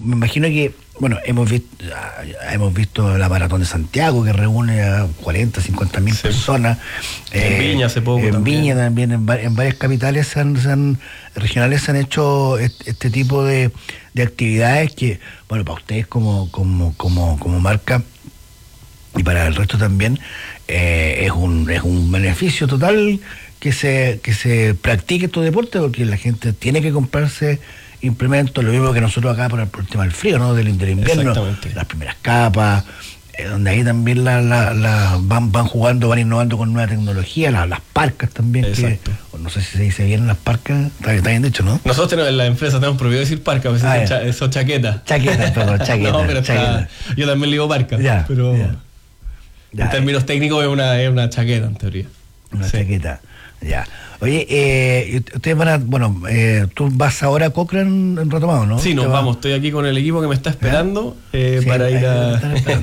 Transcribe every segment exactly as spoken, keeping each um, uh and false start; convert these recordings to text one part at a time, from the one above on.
me imagino que, bueno, hemos visto hemos visto la Maratón de Santiago, que reúne a cuarenta, cincuenta mil sí. personas. En eh, Viña hace poco. En también. Viña también, en, en varias capitales se han, se han, regionales se han hecho este, este tipo de, de actividades que, bueno, para ustedes como, como, como, como marca y para el resto también, eh, es un es un beneficio total que se que se practique estos deportes, porque la gente tiene que comprarse implementos, lo mismo que nosotros acá por el, por el tema del frío, ¿no? Del, del invierno, las primeras capas, eh, donde ahí también la, la, la van van jugando, van innovando con nueva tecnología, la, las parcas también, exacto. que no sé si se dice bien las parcas, está, está bien dicho, ¿no? Nosotros tenemos, en la empresa tenemos prohibido decir parca, a veces ah, son, cha, son chaquetas. Chaquetas, perdón, chaquetas. No, pero chaqueta. Está, yo también le digo parca, ya, pero ya. Ya, en términos eh. técnicos es una, es una chaqueta en teoría. Una sí. chaqueta. Ya. Oye, eh, ustedes van a, bueno, eh, tú vas ahora a Cochrane en Retomado, ¿no? Sí, nos va? vamos. Estoy aquí con el equipo que me está esperando eh, sí, para ir a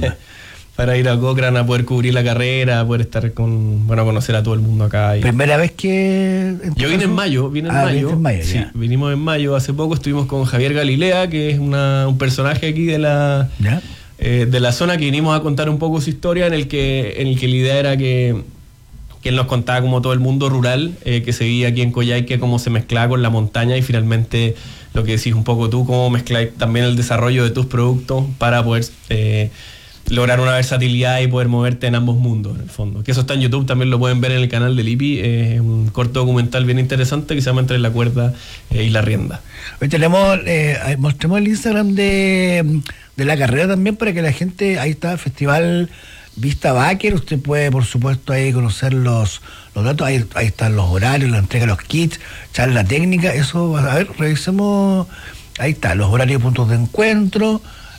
para ir a Cochrane a poder cubrir la carrera, a poder estar con, bueno, conocer a todo el mundo acá. Y... ¿Primera vez que...? Yo vine en mayo, vine en ah, mayo. en mayo sí, ya. vinimos en mayo. Hace poco estuvimos con Javier Galilea, que es una, un personaje aquí de la eh, de la zona, que vinimos a contar un poco su historia, en el que en el que la idea era que que él nos contaba como todo el mundo rural eh, que se vivía aquí en Coyhaique, cómo se mezclaba con la montaña, y finalmente lo que decís un poco tú, cómo mezclar también el desarrollo de tus productos para poder eh, lograr una versatilidad y poder moverte en ambos mundos, en el fondo. Que eso está en YouTube, también lo pueden ver en el canal del I P I, es eh, un corto documental bien interesante que se llama Entre la cuerda eh, y la rienda. Hoy tenemos, eh, mostremos el Instagram de, de la carrera también, para que la gente, ahí está el festival Vista Baker, usted puede por supuesto ahí conocer los, los datos, ahí, ahí están los horarios, la entrega de los kits, charla técnica, eso, a ver, revisemos, ahí está, los horarios, puntos de encuentro,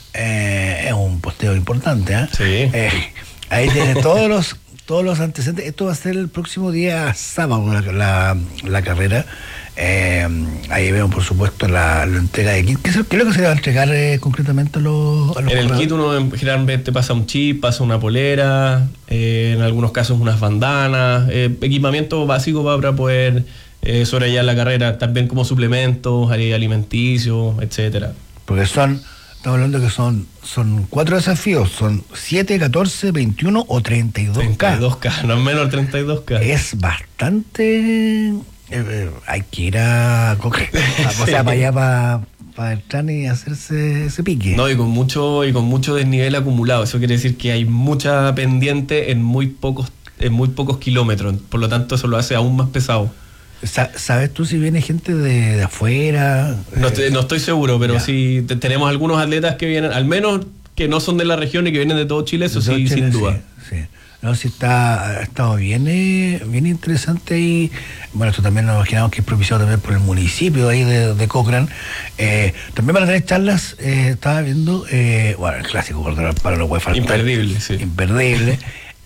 eh, es un posteo importante, ¿eh? Sí. Eh, ahí tiene todos los todos los antecedentes. Esto va a ser el próximo día sábado la, la, la carrera. Eh, ahí vemos por supuesto la, la entrega de kit. ¿Qué es, qué es lo que se le va a entregar eh, concretamente a los, a los En el kit uno generalmente pasa un chip, pasa una polera, eh, en algunos casos unas bandanas, eh, equipamiento básico para poder eh, sobrellevar la carrera, también como suplementos, alimenticios, etcétera. Porque son, estamos hablando que son son cuatro desafíos, son siete, catorce, veintiuno o treinta y dos K. treinta y dos K, no es menos treinta y dos K. Es bastante... Eh, hay que ir a coger, sí. O sea, para allá para, para entrar y hacerse ese pique. No, y con mucho y con mucho desnivel acumulado. Eso quiere decir que hay mucha pendiente en muy pocos en muy pocos kilómetros. Por lo tanto, eso lo hace aún más pesado. ¿Sabes tú si viene gente de, de afuera? No estoy, no estoy seguro, pero ya. sí te, tenemos algunos atletas que vienen, al menos que no son de la región y que vienen de todo Chile, eso sí, Chile, sin duda. Sí, sí. No, sí está, ha estado bien, eh, bien interesante, y bueno, esto también nos imaginamos que es propiciado también por el municipio ahí de, de Cochrane. Eh, también van a tener charlas, eh, estaba viendo, eh, bueno, el clásico cortar al palo no puede faltar. Imperdible, sí. Imperdible.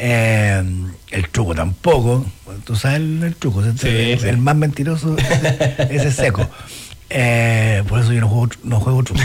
eh, el truco tampoco, tú sabes el, el truco, sí, el, sí. el más mentiroso ese es seco. Eh, por eso yo no juego, no juego truco.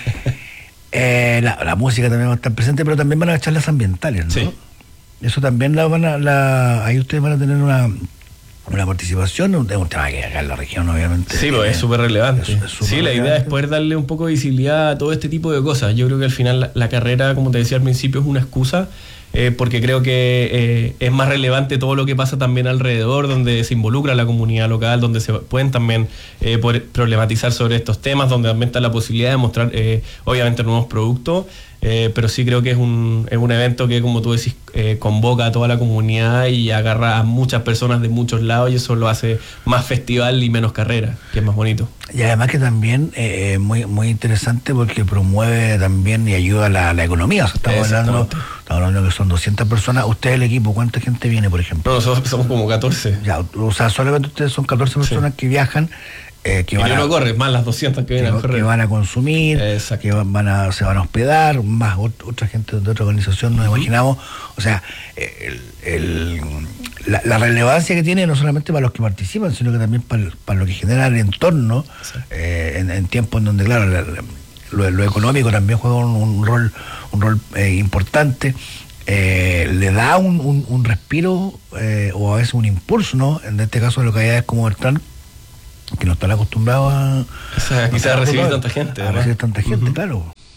eh, la, la música también va a estar presente, pero también van a haber charlas ambientales, ¿no? Sí. Eso también la van a, la, ahí ustedes van a tener una, una participación, un tema que acá en la región obviamente. Sí, pues es súper relevante. Es, es super sí, relevante. La idea es poder darle un poco de visibilidad a todo este tipo de cosas. Yo creo que al final la, la carrera, como te decía al principio, es una excusa, eh, porque creo que eh, es más relevante todo lo que pasa también alrededor, donde se involucra la comunidad local, donde se pueden también eh, poder problematizar sobre estos temas, donde también está la posibilidad de mostrar eh, obviamente nuevos productos. Eh, pero sí creo que es un, es un evento que, como tú decís, eh, convoca a toda la comunidad y agarra a muchas personas de muchos lados, y eso lo hace más festival y menos carrera, que es más bonito. Y además que también es eh, muy muy interesante porque promueve también y ayuda a la, la economía. O sea, estamos, hablando, estamos hablando que son doscientas personas. Ustedes, el equipo, ¿cuánta gente viene, por ejemplo? No, nosotros somos como catorce. Ya, o sea, solamente ustedes son catorce personas, sí, que viajan. Eh, que y van uno a, corre, más las doscientas que vienen que, a correr. Que van a consumir, exacto, que van a, se van a hospedar, más ot, otra gente de otra organización, nos uh-huh. imaginamos. O sea, el, el, la, la relevancia que tiene no solamente para los que participan, sino que también para, para lo que genera el entorno, sí, eh, en, en tiempos en donde, claro, la, la, lo, lo económico también juega un, un rol, un rol eh, importante. Eh, le da un, un, un respiro eh, o a veces un impulso, ¿no? En este caso de localidades como Beltrán, que no están acostumbrados a, o sea, quizás a recibir tanta gente. A recibir tanta gente, uh-huh. claro.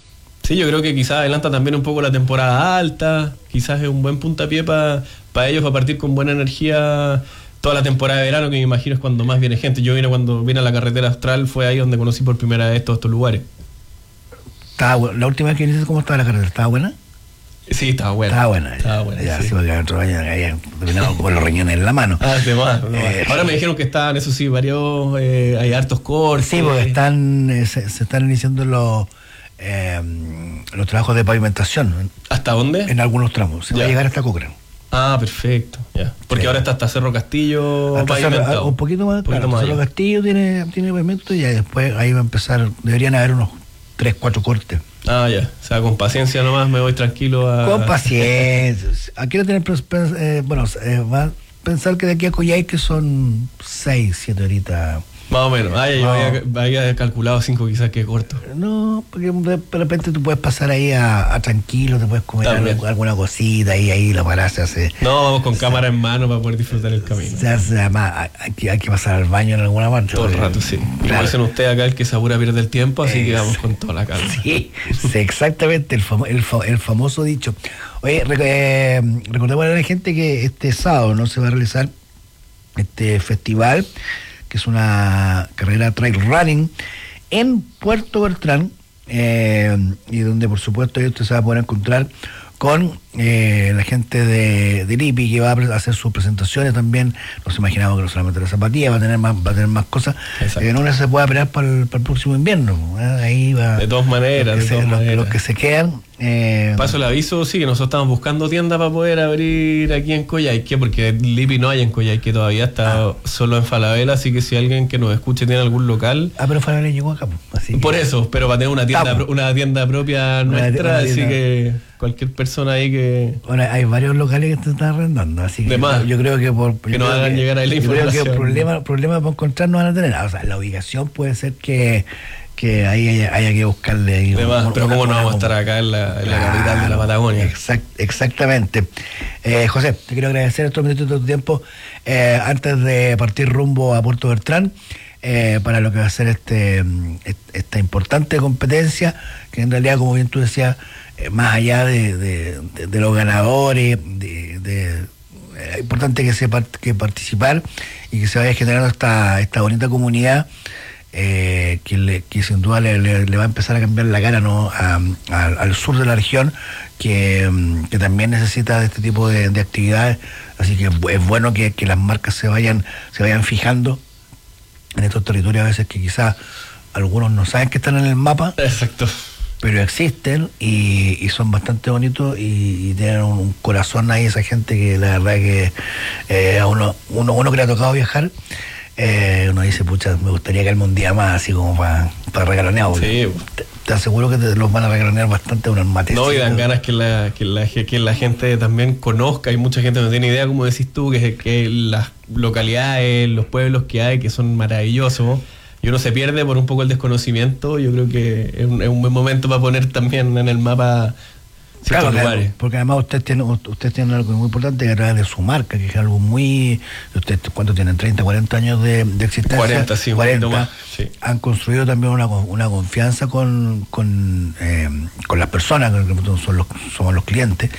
Sí, yo creo que quizás adelanta también un poco la temporada alta, quizás es un buen puntapié para pa ellos, para partir con buena energía toda la temporada de verano, que me imagino es cuando más viene gente. Yo vine cuando vine a la carretera austral, fue ahí donde conocí por primera vez todos estos lugares. Estaba, la última vez que viniste, ¿cómo estaba la carretera? ¿Estaba buena? Sí, estaba buena. Estaba buena. Estaba buena, ya, sí. sí, porque otro año habían terminado con los riñones en la mano. Ah, de más, de más. Eh, Ahora me dijeron que estaban, eso sí, varios, eh, hay hartos cortes. Sí, porque están, eh, se, se están iniciando los eh, los trabajos de pavimentación. ¿Hasta dónde? En algunos tramos. Se ya. va a llegar hasta Cochrane. Ah, perfecto. Ya. Porque sí. ahora está hasta Cerro Castillo hasta pavimentado. Cerro, un poquito más, un poquito claro, más Cerro Cerro Castillo tiene, tiene pavimento y ya después ahí va a empezar, deberían haber unos tres, cuatro cortes. Ah, ya. O sea, con paciencia nomás me voy tranquilo a... Con paciencia. Aquí no tener, eh, bueno, eh, va a pensar que de aquí a Coyhaique son seis, siete horitas. Más o menos. Ah, ya, no. yo había, había calculado cinco quizás que corto. No, porque de, de repente tú puedes pasar ahí a, a tranquilo, te puedes comer algo, alguna cosita y ahí la parada se hace. No, vamos con cámara en mano para poder disfrutar el camino. Se hace, además, hay, que- hay que pasar al baño en alguna parte. Todo el porque- rato, sí. Claro. Como dicen ustedes acá, el que se apura pierde el tiempo, así que Es- vamos con toda la calma. Sí, sí, exactamente, el, famo- el, fa- el famoso dicho. Oye, rec- eh, recordemos a la gente que este sábado no se va a realizar este festival, que es una carrera trail running en Puerto Bertrán, eh, y donde por supuesto usted se va a poder encontrar con eh, la gente de, de Lipi, que va a pre- hacer sus presentaciones también. Nos imaginamos que no solamente la zapatilla, va a tener más, va a tener más cosas. Exacto. Eh, no se puede esperar para el, para el próximo invierno. ¿Eh? Ahí va. De todas maneras, los de que, todas se, los- maneras. los que se quedan. Eh, Paso el aviso, sí, que nosotros estamos buscando tienda para poder abrir aquí en Coyhaique, porque Lipi no hay en Coyhaique todavía, está Ah. solo en Falabella, así que si alguien que nos escuche tiene algún local, ah, pero Falabella llegó acá. pues, Así que- por eso, pero para tener una tienda, Estamos. pro- una tienda propia nuestra, una así tienda. que cualquier persona ahí que... Bueno, hay varios locales que te están arrendando, así que De más. yo creo que por Que yo nos creo hagan llegar ahí la yo creo que información. problema problema para encontrar no van a tener. O sea, la ubicación puede ser que, que ahí haya, haya que buscarle ahí De más, una- pero una- cómo no una- vamos a estar acá en la, en la Claro, capital de la Patagonia. exact- exactamente. Eh, José, te quiero agradecer estos minutos de tu tiempo eh, antes de partir rumbo a Puerto Bertrán, eh, para lo que va a ser este mm, est- esta importante competencia, que en realidad, como bien tú decías, eh, más allá de, de- de- de los ganadores, de, de- es importante que se part- que participar y que se vaya generando esta, esta bonita comunidad, eh, que, le- que sin duda le, le- le va a empezar a cambiar la cara, ¿no? a- a- al sur de la región, que, mm, que también necesita de este tipo de, de actividades. Así que es bu- es bueno que, que las marcas se vayan se vayan fijando en estos territorios, a veces que quizás algunos no saben que están en el mapa, Exacto. pero existen y, y son bastante bonitos y, y tienen un, un corazón ahí, esa gente que la verdad que eh, a uno, uno, uno que le ha tocado viajar, eh, uno dice, pucha, me gustaría que un día más, así como para para regalonear. Sí. Te, te aseguro que te los van a regalonear bastante unos mates. No, y dan ganas que la, que la, que la gente también conozca. Hay mucha gente que no tiene idea, como decís tú, que, que las localidades, los pueblos que hay, que son maravillosos, y uno se pierde por un poco el desconocimiento. Yo creo que es un, es un buen momento para poner también en el mapa ciertos Claro, lugares. claro, porque además usted tiene, usted tiene algo muy importante que a través de su marca, que es algo muy... Usted, ¿cuánto tienen? treinta, cuarenta años de, de existencia. cuarenta, sí, un poquito más, sí. Han construido también una, una confianza con, con, eh, con las personas, que son los, somos los clientes,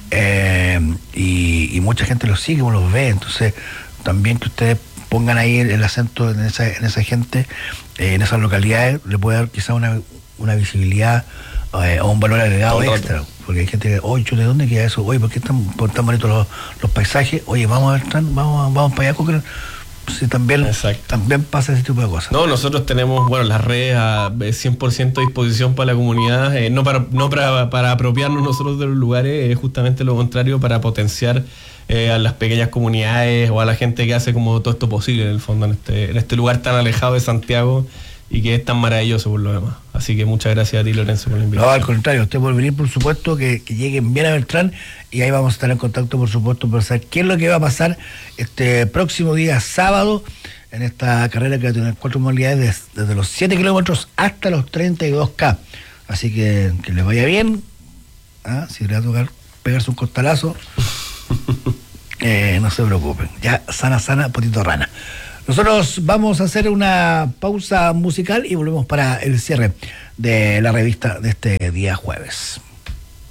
eh, y, y mucha gente los sigue, los ve. Entonces, también que ustedes pongan ahí el acento en esa, en esa gente, eh, en esas localidades, le puede dar quizá una, una visibilidad eh, o un valor agregado Todo el extra. rato. Porque hay gente que, oye, ¿de dónde queda eso? Oye, ¿por qué están, por tan bonitos los, los paisajes? Oye, vamos a ver, vamos, vamos para allá, Cochrane. Sí, también, Exacto. también pasa ese tipo de cosas. No, nosotros tenemos, bueno, las redes a cien por ciento a disposición para la comunidad, eh, no para no para, para apropiarnos nosotros de los lugares, es justamente lo contrario, para potenciar eh, a las pequeñas comunidades o a la gente que hace como todo esto posible, en el fondo, en este, en este lugar tan alejado de Santiago y que es tan maravilloso por lo demás. Así que muchas gracias a ti, Lorenzo, por la invitación. No, al contrario, usted por venir, por supuesto, que, que lleguen bien a Beltrán, y ahí vamos a estar en contacto, por supuesto, para saber qué es lo que va a pasar este próximo día sábado en esta carrera que va a tener cuatro modalidades desde, desde los siete kilómetros hasta los treinta y dos kilómetros. Así que que les vaya bien. ¿Ah? Si le va a tocar pegarse un costalazo, eh, no se preocupen. Ya sana, sana, potito rana. Nosotros vamos a hacer una pausa musical y volvemos para el cierre de la revista de este día jueves.